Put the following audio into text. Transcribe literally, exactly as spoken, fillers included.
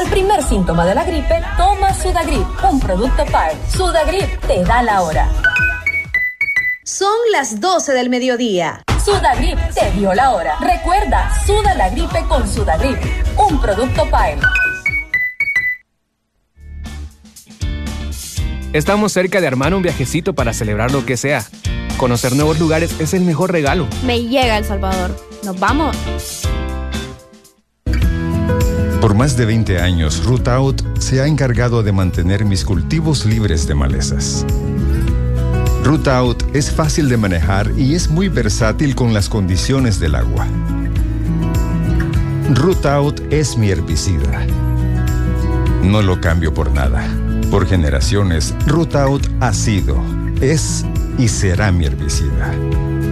Primer síntoma de la gripe, toma Sudagrip, un producto P A R. Sudagrip te da la hora. Son las doce del mediodía. Sudagrip te dio la hora. Recuerda, suda la gripe con Sudagrip, un producto P A R. Estamos cerca de armar un viajecito para celebrar lo que sea. Conocer nuevos lugares es el mejor regalo. Me llega El Salvador. ¿Nos vamos? Por más de veinte años, Root Out se ha encargado de mantener mis cultivos libres de malezas. Root Out es fácil de manejar y es muy versátil con las condiciones del agua. Root Out es mi herbicida. No lo cambio por nada. Por generaciones, Root Out ha sido, es y será mi herbicida.